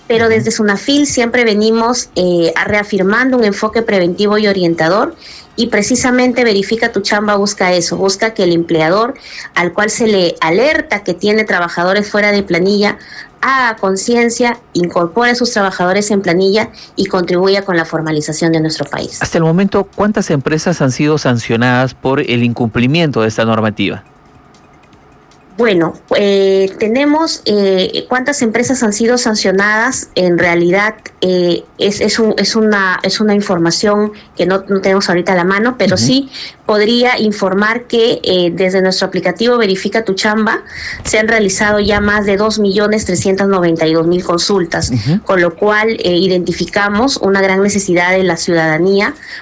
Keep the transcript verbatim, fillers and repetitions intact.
pero desde SUNAFIL siempre venimos eh, a reafirmando un enfoque preventivo y orientador, y precisamente Verifica tu Chamba busca eso, busca que el empleador al cual se le alerta que tiene trabajadores fuera de planilla haga conciencia, incorpore a sus trabajadores en planilla y contribuya con la formalización de nuestro país. Hasta el momento, ¿cuántas empresas han sido sancionadas por el incumplimiento de esta normativa? Bueno, eh, tenemos eh, cuántas empresas han sido sancionadas. En realidad eh, es, es, un, es, una, es una información que no, no tenemos ahorita a la mano, pero uh-huh. sí podría informar que eh, desde nuestro aplicativo Verifica tu Chamba se han realizado ya más de dos millones trescientos noventa y dos mil consultas, uh-huh. con lo cual eh, identificamos una gran necesidad de la ciudadanía